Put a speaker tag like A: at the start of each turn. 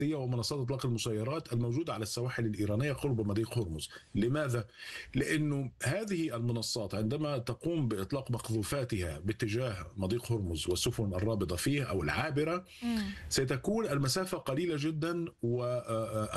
A: هي ومنصات إطلاق المسيرات الموجودة على السواحل الإيرانية قرب مضيق هرمز. لماذا؟ لأنه هذه المنصات عندما تقوم بإطلاق مقذوفاتها باتجاه مضيق هرمز والسفن الرابضة فيه أو العابرة،
B: إمم.
A: ستكون المسافة قليلة جدا، و